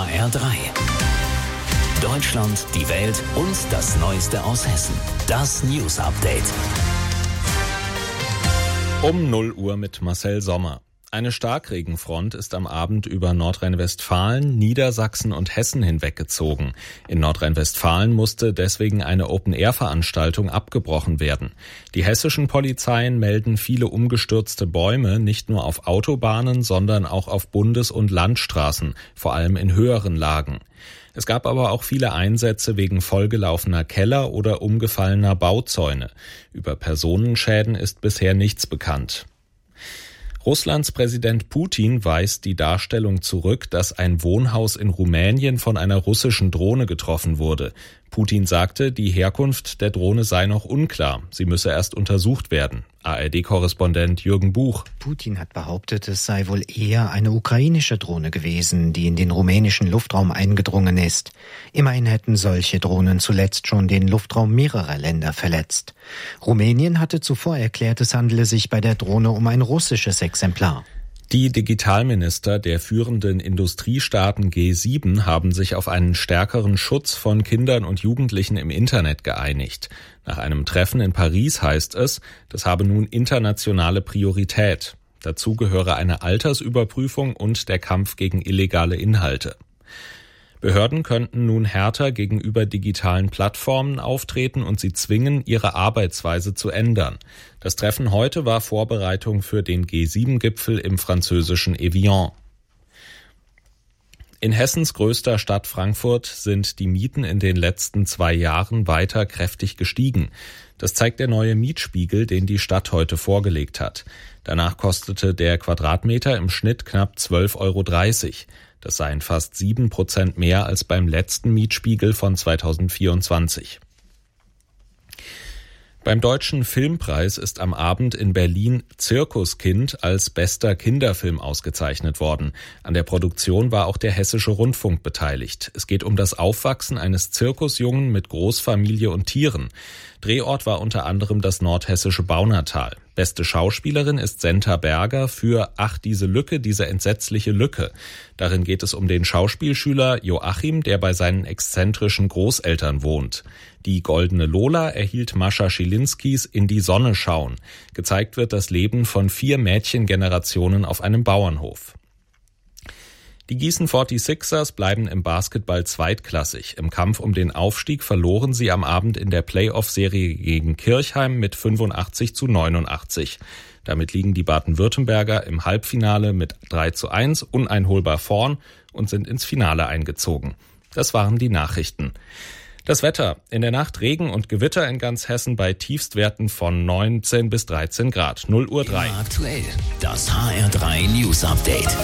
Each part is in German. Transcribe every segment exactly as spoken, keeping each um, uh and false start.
H R drei. Deutschland, die Welt und das Neueste aus Hessen. Das News Update. Um null Uhr mit Marcel Sommer. Eine Starkregenfront ist am Abend über Nordrhein-Westfalen, Niedersachsen und Hessen hinweggezogen. In Nordrhein-Westfalen musste deswegen eine Open-Air-Veranstaltung abgebrochen werden. Die hessischen Polizeien melden viele umgestürzte Bäume, nicht nur auf Autobahnen, sondern auch auf Bundes- und Landstraßen, vor allem in höheren Lagen. Es gab aber auch viele Einsätze wegen vollgelaufener Keller oder umgefallener Bauzäune. Über Personenschäden ist bisher nichts bekannt. Russlands Präsident Putin weist die Darstellung zurück, dass ein Wohnhaus in Rumänien von einer russischen Drohne getroffen wurde. Putin sagte, die Herkunft der Drohne sei noch unklar. Sie müsse erst untersucht werden. A R D-Korrespondent Jürgen Buch. Putin hat behauptet, es sei wohl eher eine ukrainische Drohne gewesen, die in den rumänischen Luftraum eingedrungen ist. Immerhin hätten solche Drohnen zuletzt schon den Luftraum mehrerer Länder verletzt. Rumänien hatte zuvor erklärt, es handele sich bei der Drohne um ein russisches Exemplar. Die Digitalminister der führenden Industriestaaten G sieben haben sich auf einen stärkeren Schutz von Kindern und Jugendlichen im Internet geeinigt. Nach einem Treffen in Paris heißt es, das habe nun internationale Priorität. Dazu gehöre eine Altersüberprüfung und der Kampf gegen illegale Inhalte. Behörden könnten nun härter gegenüber digitalen Plattformen auftreten und sie zwingen, ihre Arbeitsweise zu ändern. Das Treffen heute war Vorbereitung für den G sieben Gipfel im französischen Evian. In Hessens größter Stadt Frankfurt sind die Mieten in den letzten zwei Jahren weiter kräftig gestiegen. Das zeigt der neue Mietspiegel, den die Stadt heute vorgelegt hat. Danach kostete der Quadratmeter im Schnitt knapp zwölf Euro dreißig. Das seien fast sieben Prozent mehr als beim letzten Mietspiegel von zweitausendvierundzwanzig. Beim Deutschen Filmpreis ist am Abend in Berlin Zirkuskind als bester Kinderfilm ausgezeichnet worden. An der Produktion war auch der Hessische Rundfunk beteiligt. Es geht um das Aufwachsen eines Zirkusjungen mit Großfamilie und Tieren. Drehort war unter anderem das nordhessische Baunatal. Beste Schauspielerin ist Senta Berger für Ach, diese Lücke, diese entsetzliche Lücke. Darin geht es um den Schauspielschüler Joachim, der bei seinen exzentrischen Großeltern wohnt. Die Goldene Lola erhielt Mascha Schilinskis In die Sonne schauen. Gezeigt wird das Leben von vier Mädchengenerationen auf einem Bauernhof. Die Gießen forty-sixers bleiben im Basketball zweitklassig. Im Kampf um den Aufstieg verloren sie am Abend in der Playoff-Serie gegen Kirchheim mit fünfundachtzig zu neunundachtzig. Damit liegen die Baden-Württemberger im Halbfinale mit drei zu eins uneinholbar vorn und sind ins Finale eingezogen. Das waren die Nachrichten. Das Wetter. In der Nacht Regen und Gewitter in ganz Hessen bei Tiefstwerten von neunzehn bis dreizehn Grad. null Uhr drei. Aktuell. Das H R drei News Update.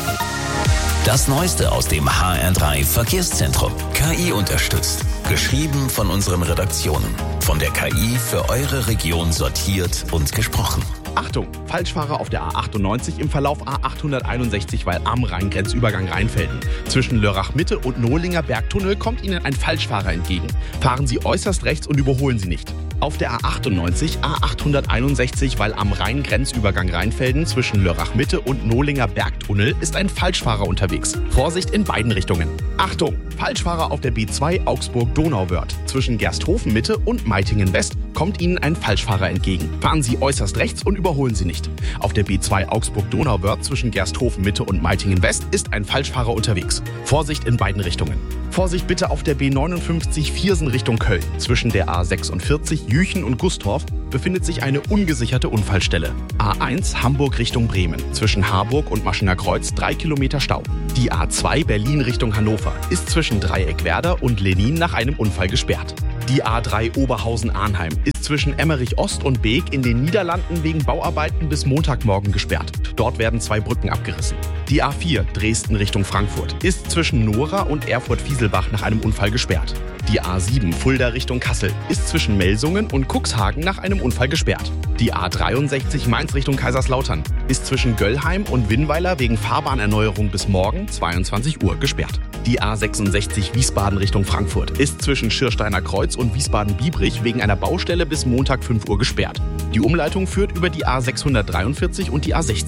Das Neueste aus dem H R drei Verkehrszentrum. K I unterstützt. Geschrieben von unseren Redaktionen. Von der K I für eure Region sortiert und gesprochen. Achtung, Falschfahrer auf der A achtundneunzig im Verlauf A achthunderteinundsechzig, weil am Rhein-Grenzübergang Rheinfelden. Zwischen Lörrach-Mitte und Nohlinger Bergtunnel kommt Ihnen ein Falschfahrer entgegen. Fahren Sie äußerst rechts und überholen Sie nicht. Auf der A achtundneunzig, A achthunderteinundsechzig, weil am Rhein-Grenzübergang Rheinfelden zwischen Lörrach-Mitte und Nohlinger Bergtunnel ist ein Falschfahrer unterwegs. Vorsicht in beiden Richtungen. Achtung, Falschfahrer auf der B zwei Augsburg-Donauwörth. Zwischen Gersthofen-Mitte und Meitingen-West kommt Ihnen ein Falschfahrer entgegen. Fahren Sie äußerst rechts und überholen Sie nicht. Auf der B zwei Augsburg-Donauwörth zwischen Gersthofen-Mitte und Meitingen-West ist ein Falschfahrer unterwegs. Vorsicht in beiden Richtungen. Vorsicht bitte auf der B neunundfünfzig Viersen Richtung Köln. Zwischen der A sechsundvierzig Jüchen und Gustorf befindet sich eine ungesicherte Unfallstelle. A eins Hamburg Richtung Bremen. Zwischen Harburg und Maschener Kreuz drei Kilometer Stau. Die A zwei Berlin Richtung Hannover ist zwischen Dreieckwerder und Lenin nach einem Unfall gesperrt. Die A drei Oberhausen-Arnheim ist zwischen Emmerich-Ost und Beek in den Niederlanden wegen Bauarbeiten bis Montagmorgen gesperrt. Dort werden zwei Brücken abgerissen. Die A vier Dresden Richtung Frankfurt ist zwischen Nora und Erfurt-Fieselbach nach einem Unfall gesperrt. Die A sieben Fulda Richtung Kassel ist zwischen Melsungen und Cuxhagen nach einem Unfall gesperrt. Die A dreiundsechzig Mainz Richtung Kaiserslautern ist zwischen Göllheim und Winnweiler wegen Fahrbahnerneuerung bis morgen zweiundzwanzig Uhr gesperrt. Die A sechsundsechzig Wiesbaden Richtung Frankfurt ist zwischen Schirsteiner Kreuz und Wiesbaden-Biebrich wegen einer Baustelle bis Montag fünf Uhr gesperrt. Die Umleitung führt über die A sechshundertdreiundvierzig und die A sechzig.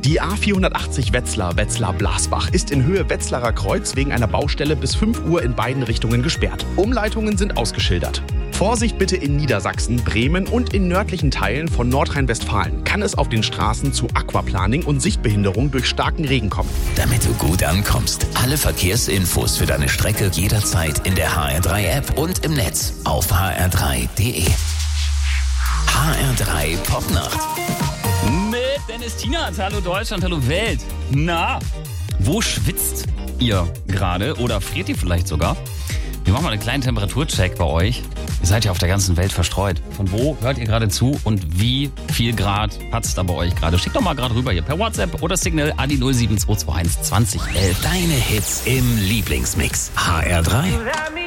Die A vierhundertachtzig Wetzlar, Wetzlar-Blasbach ist in Höhe Wetzlarer Kreuz wegen einer Baustelle bis fünf Uhr in beiden Richtungen gesperrt. Umleitungen sind ausgeschildert. Vorsicht bitte in Niedersachsen, Bremen und in nördlichen Teilen von Nordrhein-Westfalen kann es auf den Straßen zu Aquaplaning und Sichtbehinderung durch starken Regen kommen. Damit du gut ankommst, alle Verkehrsinfos für deine Strecke jederzeit in der H R drei App und im Netz auf h r drei punkt d e. H R drei Popnacht. Mit Dennis Tienert. Hallo Deutschland, hallo Welt. Na, wo schwitzt ihr gerade oder friert ihr vielleicht sogar? Wir machen mal einen kleinen Temperaturcheck bei euch. Ihr seid ja auf der ganzen Welt verstreut. Von wo hört ihr gerade zu und wie viel Grad hat's da bei euch gerade? Schickt doch mal gerade rüber hier per WhatsApp oder Signal Adi null sieben zwei zwei eins zwanzig elf. Deine Hits im Lieblingsmix. H R drei